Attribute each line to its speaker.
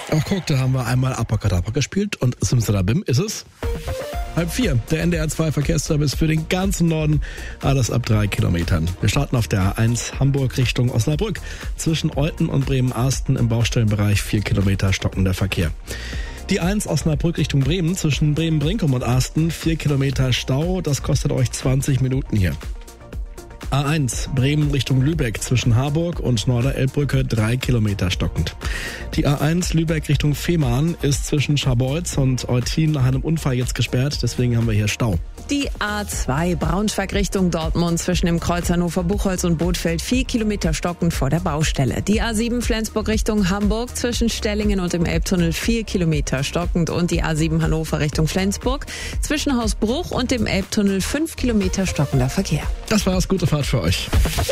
Speaker 1: Ach guck, da haben wir einmal Abracadabra gespielt und Simsalabim ist es 3:30. Der NDR 2 Verkehrsservice für den ganzen Norden, alles ab 3 Kilometern. Wir starten auf der A1 Hamburg Richtung Osnabrück. Zwischen Olten und Bremen-Arsten im Baustellenbereich 4 Kilometer stockender Verkehr. Die 1 Osnabrück Richtung Bremen zwischen Bremen-Brinkum und Arsten 4 Kilometer Stau. Das kostet euch 20 Minuten hier. A1 Bremen Richtung Lübeck zwischen Harburg und Norderelbbrücke 3 Kilometer stockend. Die A1 Lübeck Richtung Fehmarn ist zwischen Scharbeutz und Eutin nach einem Unfall jetzt gesperrt, deswegen haben wir hier Stau.
Speaker 2: Die A2 Braunschweig Richtung Dortmund zwischen dem Kreuz Hannover-Buchholz und Bothfeld 4 Kilometer stockend vor der Baustelle. Die A7 Flensburg Richtung Hamburg zwischen Stellingen und dem Elbtunnel 4 Kilometer stockend und die A7 Hannover Richtung Flensburg zwischen Hausbruch und dem Elbtunnel 5 Kilometer stockender Verkehr.
Speaker 1: Das war's, gute Fahrt für euch.